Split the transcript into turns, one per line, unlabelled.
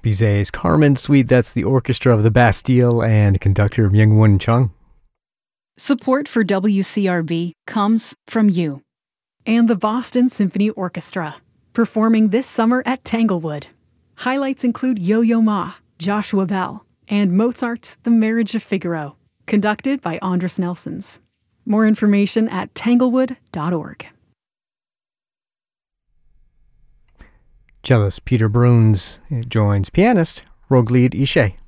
Bizet's Carmen Suite, that's the orchestra of the Bastille and conductor Myung-Whun Chung.
Support for WCRB comes from you.
And the Boston Symphony Orchestra, performing this summer at Tanglewood. Highlights include Yo-Yo Ma, Joshua Bell, and Mozart's The Marriage of Figaro, conducted by Andras Nelsons. More information at tanglewood.org.
Cellist Peter Bruns joins pianist Roglied Ishe.